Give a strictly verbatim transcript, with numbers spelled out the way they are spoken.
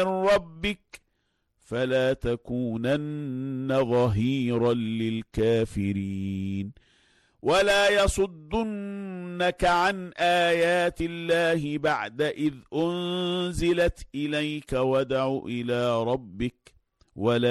ربك فلا تكونن ظهيرا للكافرين ولا يصدنك عن آيات الله بعد إذ أنزلت إليك ودع إلى ربك ولا